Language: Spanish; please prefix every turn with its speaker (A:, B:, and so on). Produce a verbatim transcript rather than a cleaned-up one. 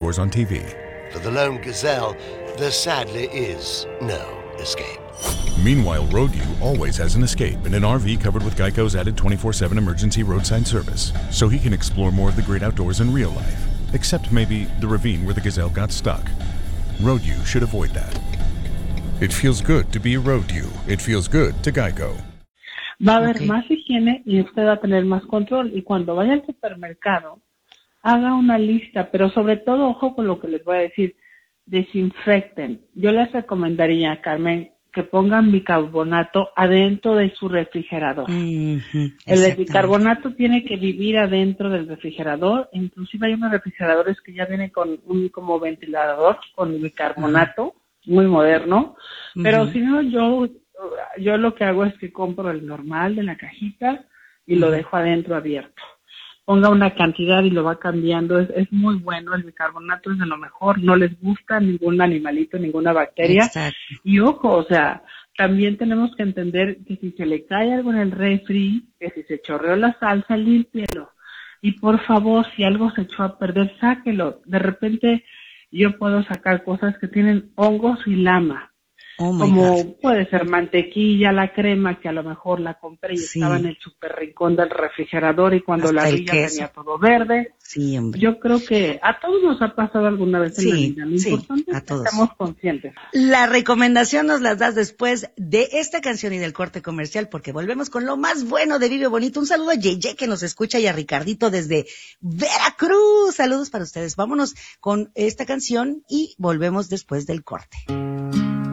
A: outdoors on T V.
B: For the lone gazelle, there sadly is no escape.
A: Meanwhile, Road-U always has an escape in an R V covered with Geico's added twenty-four seven emergency roadside service, so he can explore more of the great outdoors in real life, except maybe the ravine where the gazelle got stuck. Road-U should avoid that. It feels good to be Road-U. It feels good to Geico.
C: Va a haber
D: Okay.
C: más higiene y usted va a tener más control. Y cuando vaya al supermercado, haga una lista, pero sobre todo, ojo con lo que les voy a decir, desinfecten. Yo les recomendaría, Carmen, que pongan bicarbonato adentro de su refrigerador.
D: Mhm,
C: El
D: exactamente.
C: bicarbonato tiene que vivir adentro del refrigerador. Inclusive hay unos refrigeradores que ya vienen con un como ventilador con bicarbonato, muy moderno. Pero
D: Ujú.
C: si no, yo yo lo que hago es que compro el normal de la cajita y lo dejo adentro abierto. Ponga una cantidad y lo va cambiando. Es, es muy bueno, el bicarbonato es de lo mejor. No les gusta ningún animalito, ninguna bacteria.
D: Exacto.
C: Y ojo, o sea, también tenemos que entender que si se le cae algo en el refri, que si se chorreó la salsa, límpielo. Y por favor, si algo se echó a perder, sáquelo. De repente yo puedo sacar cosas que tienen hongos y lama.
D: Oh my
C: Como
D: God.
C: puede ser mantequilla, la crema, que a lo mejor la compré y
D: Sí.
C: estaba en el super rincón del refrigerador y cuando
D: Hasta
C: la
D: el
C: vi ya
D: queso.
C: tenía todo verde.
D: Sí, hombre.
C: Yo creo que a todos nos ha pasado alguna vez en la
D: Sí,
C: vida. Lo
D: sí,
C: importante
D: a
C: es que
D: todos.
C: estemos conscientes.
D: La recomendación nos las das después de esta canción y del corte comercial, porque volvemos con lo más bueno de Vive Bonito. Un saludo a Yeye que nos escucha y a Ricardito desde Veracruz. Saludos para ustedes. Vámonos con esta canción y volvemos después del corte.